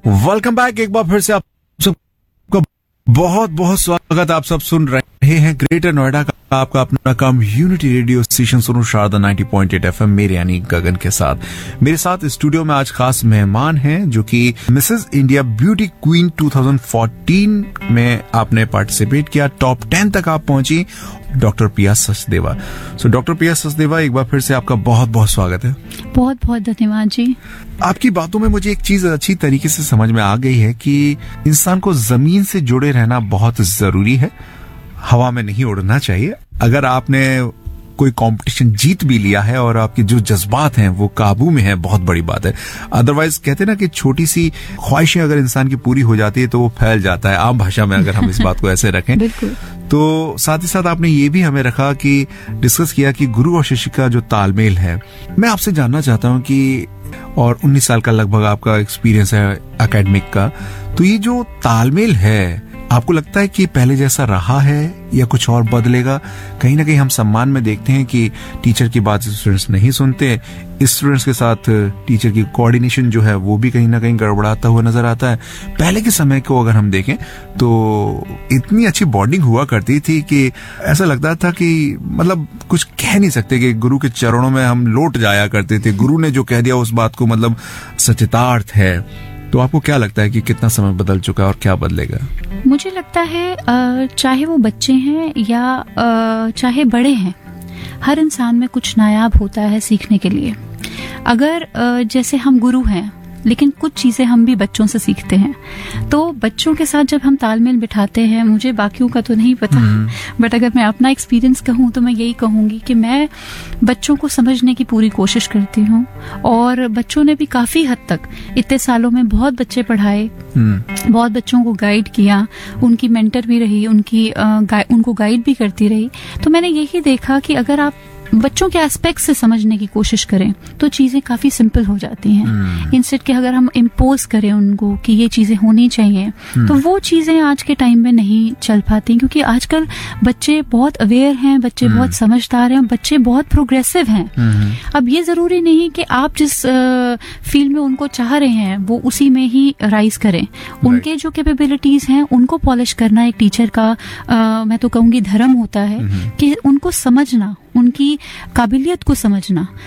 Welcome back. एक बार फिर से आप सबका बहुत बहुत स्वागत। आप सब सुन रहे हैं ग्रेटर नोएडा का आपका अपना कम्युनिटी रेडियो स्टेशन सुनो शारदा 90.8 FM मेरे यानी गगन के साथ। मेरे साथ स्टूडियो में आज खास मेहमान हैं जो कि मिसेस इंडिया ब्यूटी क्वीन 2014 में आपने पार्टिसिपेट किया, टॉप 10 तक आप पहुंची, डॉक्टर प्रिया सचदेवा। सो डॉक्टर प्रिया सचदेवा, एक बार फिर से आपका बहुत बहुत स्वागत है। बहुत बहुत धन्यवाद जी। आपकी बातों में मुझे एक चीज अच्छी तरीके से समझ में आ गई है कि इंसान को जमीन से जुड़े रहना बहुत जरूरी है, हवा में नहीं उड़ना चाहिए। अगर आपने कोई कंपटीशन जीत भी लिया है और आपके जो जज्बात हैं वो काबू में है, बहुत बड़ी बात है। अदरवाइज कहते हैं ना कि छोटी सी ख्वाहिशें अगर इंसान की पूरी हो जाती है तो वो फैल जाता है, आम भाषा में अगर हम इस बात को ऐसे रखें। तो साथ ही साथ आपने ये भी हमें रखा कि डिस्कस किया कि गुरु और शिष्य का जो तालमेल है। मैं आपसे जानना चाहता हूं कि, और 19 साल का लगभग आपका एक्सपीरियंस है एकेडमिक का, तो ये जो तालमेल है आपको लगता है कि पहले जैसा रहा है या कुछ और बदलेगा? कहीं ना कहीं हम सम्मान में देखते हैं कि टीचर की बात स्टूडेंट्स नहीं सुनते, स्टूडेंट्स के साथ टीचर की कोऑर्डिनेशन जो है वो भी कहीं ना कहीं गड़बड़ाता हुआ नजर आता है। पहले के समय को अगर हम देखें तो इतनी अच्छी बॉन्डिंग हुआ करती थी कि ऐसा लगता था कि मतलब कुछ कह नहीं सकते, कि गुरु के चरणों में हम लौट जाया करते थे। गुरु ने जो कह दिया उस बात को मतलब सचितार्थ है। तो आपको क्या लगता है कि कितना समय बदल चुका है और क्या बदलेगा? मुझे लगता है चाहे वो बच्चे हैं या चाहे बड़े हैं, हर इंसान में कुछ नायाब होता है सीखने के लिए। अगर जैसे हम गुरु हैं लेकिन कुछ चीजें हम भी बच्चों से सीखते हैं, तो बच्चों के साथ जब हम तालमेल बिठाते हैं, मुझे बाकियों का तो नहीं पता, बट अगर मैं अपना एक्सपीरियंस कहूँ तो मैं यही कहूंगी कि मैं बच्चों को समझने की पूरी कोशिश करती हूँ। और बच्चों ने भी काफी हद तक इतने सालों में बहुत बच्चे पढ़ाए, बहुत बच्चों को गाइड किया, उनकी मेंटर भी रही, उनको गाइड भी करती रही। तो मैंने यही देखा कि अगर आप बच्चों के एस्पेक्ट से समझने की कोशिश करें तो चीजें काफी सिंपल हो जाती हैं। इंस्टेड के अगर हम इम्पोज करें उनको कि ये चीजें होनी चाहिए, तो वो चीजें आज के टाइम में नहीं चल पाती, क्योंकि आजकल बच्चे बहुत अवेयर हैं, बच्चे बहुत समझदार हैं, बच्चे बहुत प्रोग्रेसिव हैं। अब ये जरूरी नहीं कि आप जिस फील्ड में उनको चाह रहे हैं वो उसी में ही राइज करें। उनके जो कैपेबिलिटीज हैं उनको पॉलिश करना एक टीचर का मैं तो कहूंगी धर्म होता है, कि उनको समझना, उनकी काबिलियत को समझना।